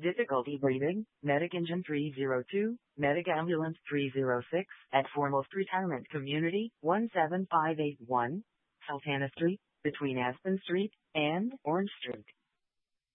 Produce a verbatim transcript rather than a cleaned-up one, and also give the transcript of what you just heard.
Difficulty breathing, Medic Engine three zero two, Medic Ambulance three zero six, at Foremost Retirement Community, one seven five eight one, Sultana Street, between Aspen Street and Orange Street.